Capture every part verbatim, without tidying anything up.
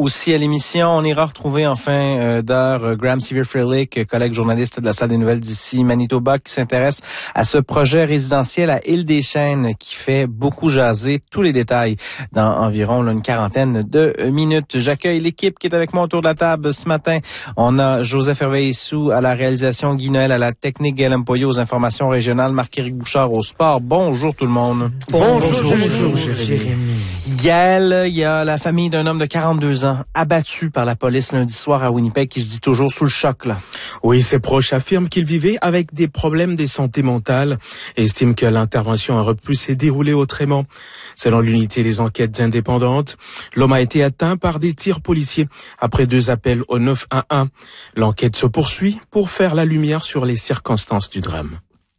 Aussi à l'émission, on ira retrouver en fin euh, d'heure euh, Graham Sevier-Freilich, collègue journaliste de la Salle des Nouvelles d'ici Manitoba, qui s'intéresse à ce projet résidentiel à Île-des-Chênes qui fait beaucoup jaser. Tous les détails dans environ là, une quarantaine de minutes. J'accueille l'équipe qui est avec moi autour de la table ce matin. On a Joseph Hervé-Issou à la réalisation, Guy Noël à la technique, Gaël Mpoyo aux informations régionales, Marc-Éric Bouchard au sport. Bonjour tout le monde. Bonjour, bonjour, bonjour Jérémy. Jérémy. Gaël, il y a la famille d'un homme de quarante-deux ans abattu par la police lundi soir à Winnipeg qui se dit toujours sous le choc. Là. Oui, ses proches affirment qu'il vivait avec des problèmes de santé mentale et estiment que l'intervention aurait pu s'est déroulée autrement. Selon l'unité des enquêtes indépendantes, l'homme a été atteint par des tirs policiers après deux appels au neuf un un. L'enquête se poursuit pour faire la lumière sur les circonstances du drame.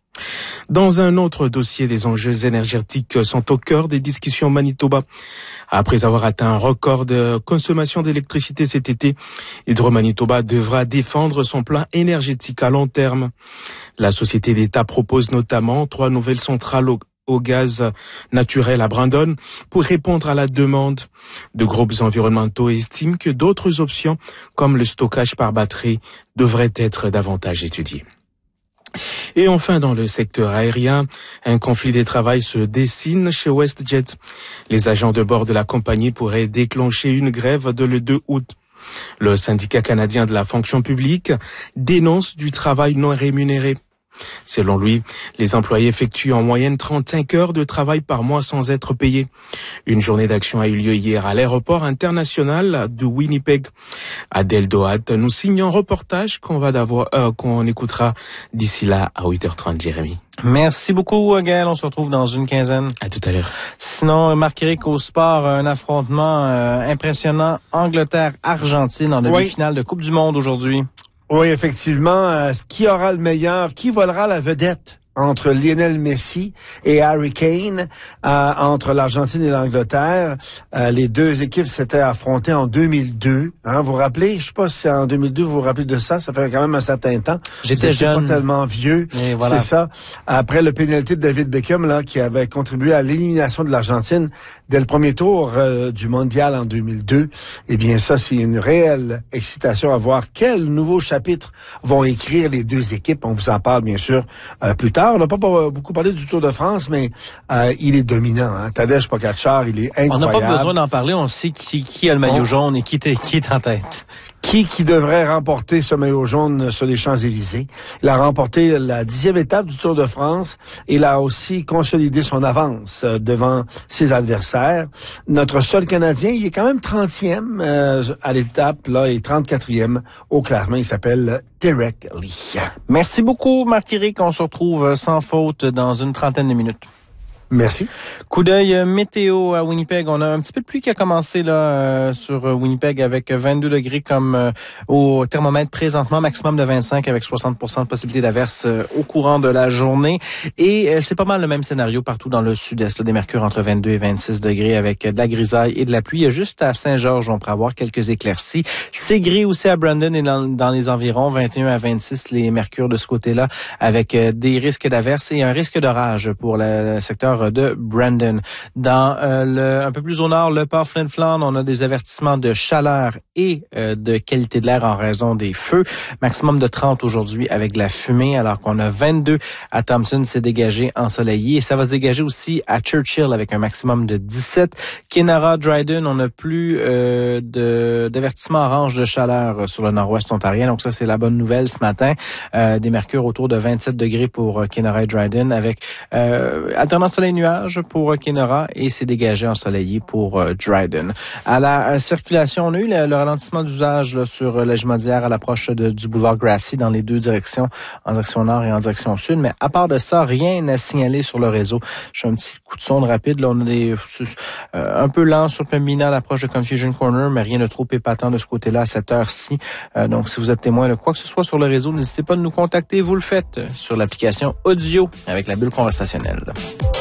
Dans un autre dossier, des enjeux énergétiques sont au cœur des discussions au Manitoba. Après avoir atteint un record de consommation d'électricité cet été, Hydro-Manitoba devra défendre son plan énergétique à long terme. La société d'État propose notamment trois nouvelles centrales au, au gaz naturel à Brandon pour répondre à la demande. De groupes environnementaux estiment que d'autres options, comme le stockage par batterie, devraient être davantage étudiées. Et enfin, dans le secteur aérien, un conflit de travail se dessine chez WestJet. Les agents de bord de la compagnie pourraient déclencher une grève dès le deux août. Le syndicat canadien de la fonction publique dénonce du travail non rémunéré. Selon lui, les employés effectuent en moyenne trente-cinq heures de travail par mois sans être payés. Une journée d'action a eu lieu hier à l'aéroport international de Winnipeg. Adèle Dohat nous signe un reportage qu'on va d'avoir, euh, qu'on écoutera d'ici là à huit heures trente, Jérémy. Merci beaucoup, Gaël. On se retrouve dans une quinzaine. À tout à l'heure. Sinon, Marc-Éric au sport, un affrontement euh, impressionnant. Angleterre-Argentine en demi-finale oui. de Coupe du Monde aujourd'hui. Oui, effectivement. Euh, qui aura le meilleur? Qui volera la vedette entre Lionel Messi et Harry Kane, euh, entre l'Argentine et l'Angleterre? Euh, les deux équipes s'étaient affrontées en deux mille deux. Hein, vous vous rappelez? Je sais pas si en deux mille deux vous vous rappelez de ça. Ça fait quand même un certain temps. J'étais jeune. Pas tellement vieux. Voilà. C'est ça. Après le pénalité de David Beckham, là, qui avait contribué à l'élimination de l'Argentine dès le premier tour euh, du mondial en deux mille deux. Eh bien, ça, c'est une réelle excitation à voir quels nouveaux chapitres vont écrire les deux équipes. On vous en parle, bien sûr, euh, plus tard. On n'a pas beaucoup parlé du Tour de France, mais euh, il est dominant. Hein? Tadej Pogačar, il est incroyable. On n'a pas besoin d'en parler. On sait qui, qui a le maillot on... jaune et qui, qui est en tête. Qui qui devrait remporter ce maillot jaune sur les Champs-Élysées. Il a remporté la dixième étape du Tour de France. Il a aussi consolidé son avance euh, devant ses adversaires. Notre seul Canadien, il est quand même trentième euh, à l'étape là et trente-quatrième au classement. Il s'appelle Derek Lee. Merci beaucoup, Marc-Éric. On se retrouve sans faute dans une trentaine de minutes. Merci. Coup d'œil météo à Winnipeg. On a un petit peu de pluie qui a commencé là euh, sur Winnipeg avec vingt-deux degrés comme euh, au thermomètre présentement, maximum de vingt-cinq avec soixante pour cent de possibilité d'averse euh, au courant de la journée. Et euh, c'est pas mal le même scénario partout dans le sud-est. Là, des mercures entre vingt-deux et vingt-six degrés avec de la grisaille et de la pluie. Il y a juste à Saint-Georges, on pourrait avoir quelques éclaircies. C'est gris aussi à Brandon et dans, dans les environs, vingt et un à vingt-six les mercures de ce côté-là avec euh, des risques d'averse et un risque d'orage pour le, le secteur de Brandon. Dans euh, le un peu plus au nord, le port Flin Flon, on a des avertissements de chaleur et euh, de qualité de l'air en raison des feux. Maximum de trente aujourd'hui avec de la fumée, alors qu'on a vingt-deux à Thompson, c'est dégagé ensoleillé. Et ça va se dégager aussi à Churchill avec un maximum de dix-sept. Kenora, Dryden, on n'a plus euh, de d'avertissement orange de chaleur sur le nord-ouest ontarien. Donc ça, c'est la bonne nouvelle ce matin. Euh, des mercures autour de vingt-sept degrés pour Kenora et Dryden avec euh, alternance soleil-nuage pour Kenora et c'est dégagé ensoleillé pour euh, Dryden. À la à circulation, on a eu le, le ralentissement d'usage là, sur la Jumadière à l'approche de, du boulevard Grassie dans les deux directions, en direction nord et en direction sud. Mais à part de ça, rien à signaler sur le réseau. Je fais un petit coup de sonde rapide. Là, on a des euh, un peu lent sur Pembina à l'approche de Confusion Corner, mais rien de trop épatant de ce côté-là à cette heure-ci. Euh, donc, si vous êtes témoin de quoi que ce soit sur le réseau, n'hésitez pas à nous contacter. Vous le faites sur l'application audio avec la bulle conversationnelle.